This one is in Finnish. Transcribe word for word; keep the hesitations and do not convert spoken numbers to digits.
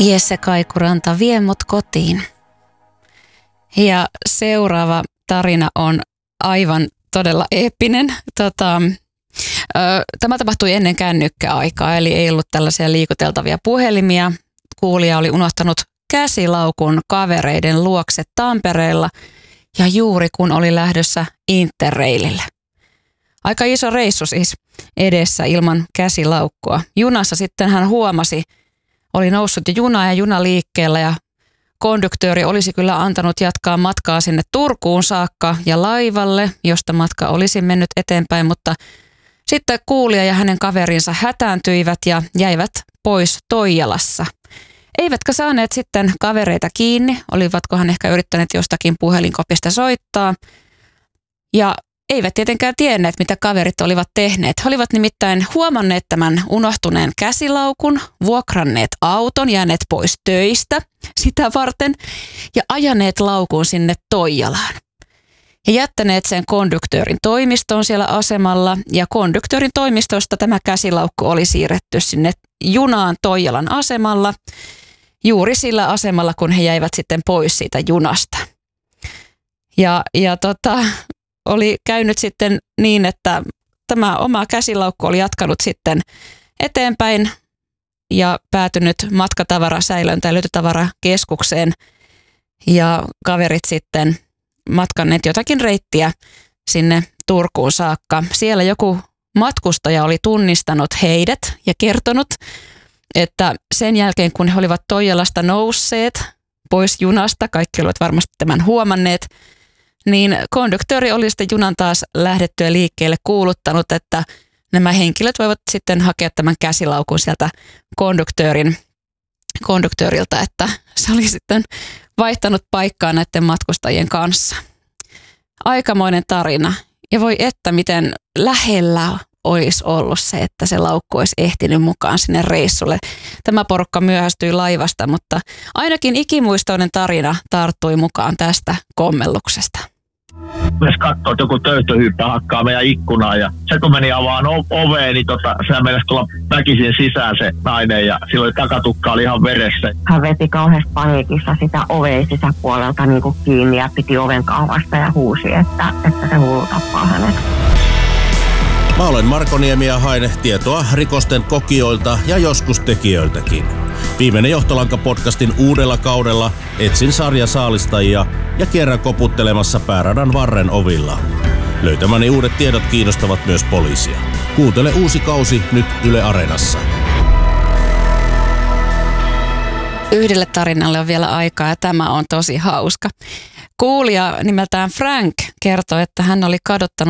Jesse Kaikuranta, vie mut kotiin. Ja seuraava tarina on aivan todella eeppinen. Tota, ö, tämä tapahtui ennen kännykkäaikaa, eli ei ollut tällaisia liikuteltavia puhelimia. Kuulija oli unohtanut käsilaukun kavereiden luokse Tampereella ja juuri kun oli lähdössä Interrailille. Aika iso reissu siis edessä ilman käsilaukkua. Junassa sitten hän huomasi, oli noussut jo juna ja juna liikkeellä ja konduktööri olisi kyllä antanut jatkaa matkaa sinne Turkuun saakka ja laivalle, josta matka olisi mennyt eteenpäin, mutta sitten kuulija ja hänen kaverinsa hätääntyivät ja jäivät pois Toijalassa. Eivätkä saaneet sitten kavereita kiinni, olivatkohan ehkä yrittäneet jostakin puhelinkopista soittaa ja eivät tietenkään tienneet, mitä kaverit olivat tehneet. He olivat nimittäin huomanneet tämän unohtuneen käsilaukun, vuokranneet auton, jääneet pois töistä sitä varten ja ajaneet laukun sinne Toijalaan. Ja jättäneet sen konduktöörin toimistoon siellä asemalla ja konduktöörin toimistosta tämä käsilaukku oli siirretty sinne junaan Toijalan asemalla, juuri sillä asemalla, kun he jäivät sitten pois siitä junasta. Ja, ja tota... oli käynyt sitten niin, että tämä oma käsilaukku oli jatkanut sitten eteenpäin ja päätynyt matkatavarasäilöntä- ja löytötavarakeskukseen ja kaverit sitten matkanneet jotakin reittiä sinne Turkuun saakka. Siellä joku matkustaja oli tunnistanut heidät ja kertonut, että sen jälkeen kun he olivat Toijalasta nousseet pois junasta, kaikki olivat varmasti tämän huomanneet, niin konduktööri oli sitten junan taas lähdettyä liikkeelle kuuluttanut, että nämä henkilöt voivat sitten hakea tämän käsilaukun sieltä konduktöörin, konduktööriltä, että se oli sitten vaihtanut paikkaa näiden matkustajien kanssa. Aikamoinen tarina. Ja voi että miten lähellä olisi ollut se, että se laukku olisi ehtinyt mukaan sinne reissulle. Tämä porukka myöhästyi laivasta, mutta ainakin ikimuistoinen tarina tarttui mukaan tästä kommelluksesta. Myös katsoo, että joku töyhtöhyyppä hakkaa meidän ikkunaa ja se kun meni avaan oveen, niin tota, sehän meinasi tulla väkisin sisään se nainen ja silloin takatukka oli ihan veressä. Hän veti kauheassa paniikissa sitä oveen sisäpuolelta niin kuin kiinni ja piti oven kaavasta ja huusi, että, että se hullu tappaa hänet. Mä olen Marko Niemi ja haen tietoa rikosten kokijoilta ja joskus tekijöiltäkin. Viimeinen Johtolanka-podcastin uudella kaudella etsin sarjasaalistajia ja kierrän koputtelemassa pääradan varren ovilla. Löytämäni uudet tiedot kiinnostavat myös poliisia. Kuuntele uusi kausi nyt Yle Areenassa. Yhdelle tarinalle on vielä aikaa ja tämä on tosi hauska. Kuulija nimeltään Frank kertoi, että hän oli kadottanut